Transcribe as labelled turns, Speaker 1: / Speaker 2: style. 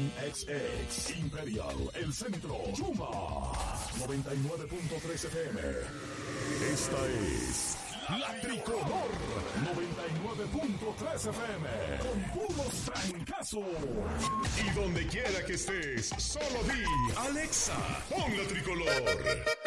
Speaker 1: XX, Imperial, El Centro, Chuma, 99.3 FM. Esta es La Tricolor, 99.3 FM, con puros trancazos. Y donde quiera que estés, solo di, Alexa, pon La Tricolor.